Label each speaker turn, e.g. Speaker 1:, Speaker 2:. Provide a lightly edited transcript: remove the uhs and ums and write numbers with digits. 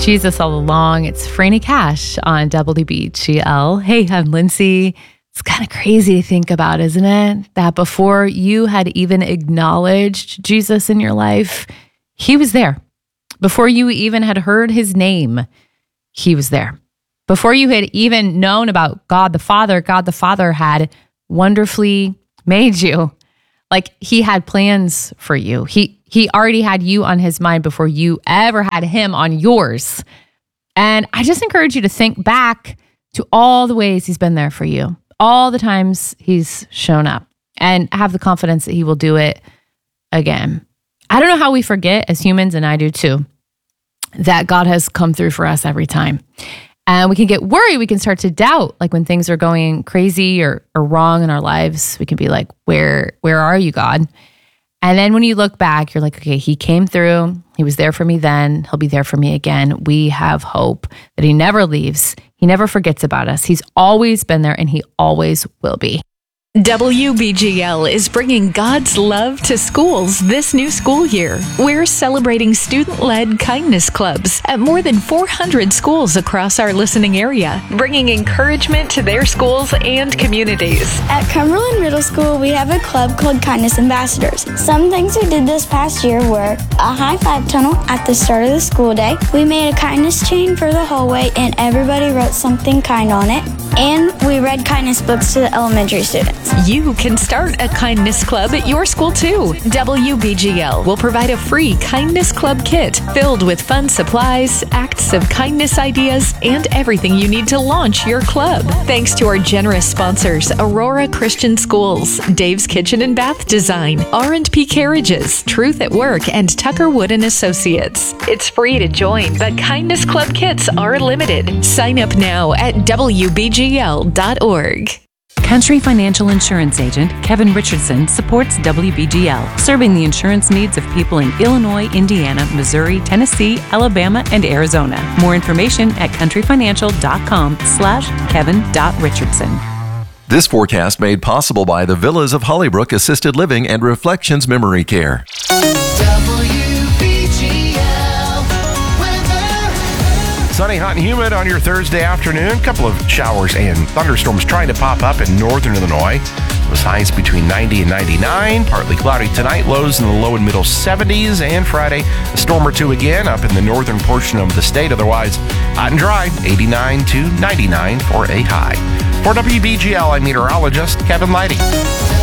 Speaker 1: Jesus all along. It's Franny Cash on WBGL. Hey, I'm Lindsay. It's kind of crazy to think about, isn't it? That before you had even acknowledged Jesus in your life, he was there. Before you even had heard his name, he was there. Before you had even known about God the Father had wonderfully made you. Like he had plans for you. He already had you on his mind before you ever had him on yours. And I just encourage you to think back to all the ways he's been there for you, all the times he's shown up, and have the confidence that he will do it again. I don't know how we forget as humans, and I do too, that God has come through for us every time. And we can get worried. We can start to doubt, like when things are going crazy or wrong in our lives, we can be like, where are you, God? And then when you look back, you're like, okay, he came through. He was there for me then. He'll be there for me again. We have hope that he never leaves. He never forgets about us. He's always been there and he always will be.
Speaker 2: WBGL is bringing God's love to schools this new school year. We're celebrating student-led kindness clubs at more than 400 schools across our listening area, bringing encouragement to their schools and communities.
Speaker 3: At Cumberland Middle School, we have a club called Kindness Ambassadors. Some things we did this past year were a high five tunnel at the start of the school day. We made a kindness chain for the hallway and everybody wrote something kind on it. And we read kindness books to the elementary students.
Speaker 2: You can start a kindness club at your school too. WBGL will provide a free kindness club kit filled with fun supplies, acts of kindness ideas, and everything you need to launch your club. Thanks to our generous sponsors, Aurora Christian Schools, Dave's Kitchen and Bath Design, R&P Carriages, Truth at Work, and Tucker Wood and Associates. It's free to join, but kindness club kits are limited. Sign up now at WBGL.org.
Speaker 4: Country Financial Insurance Agent Kevin Richardson supports WBGL, serving the insurance needs of people in Illinois, Indiana, Missouri, Tennessee, Alabama, and Arizona. More information at countryfinancial.com/Kevin.Richardson.
Speaker 5: This forecast made possible by the Villas of Hollybrook Assisted Living and Reflections Memory Care.
Speaker 6: Sunny, hot, and humid on your Thursday afternoon. A couple of showers and thunderstorms trying to pop up in northern Illinois. Those highs between 90 and 99. Partly cloudy tonight. Lows in the low and middle 70s. And Friday, a storm or two again up in the northern portion of the state. Otherwise, hot and dry. 89 to 99 for a high. For WBGL, I'm meteorologist Kevin Leidy.